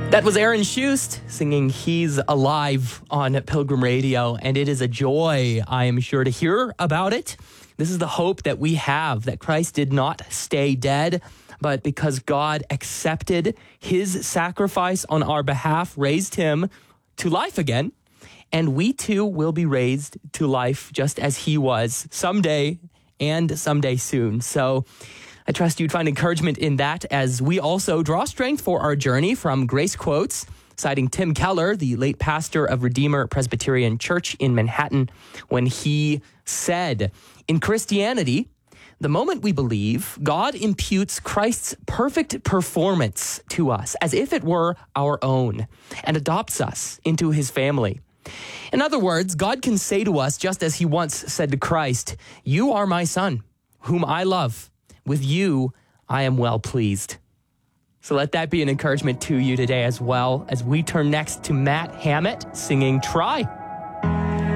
That was Aaron Schust singing He's Alive on Pilgrim Radio, and it is a joy, I am sure, to hear about it. This is the hope that we have, that Christ did not stay dead, but because God accepted his sacrifice on our behalf, raised him to life again, and we too will be raised to life just as he was someday and someday soon. So I trust you'd find encouragement in that as we also draw strength for our journey from Grace Quotes, citing Tim Keller, the late pastor of Redeemer Presbyterian Church in Manhattan, when he said, "In Christianity, the moment we believe, God imputes Christ's perfect performance to us as if it were our own and adopts us into his family. In other words, God can say to us, just as he once said to Christ, 'You are my son, whom I love. With you, I am well pleased.'" So let that be an encouragement to you today as well as we turn next to Matt Hammett singing Try.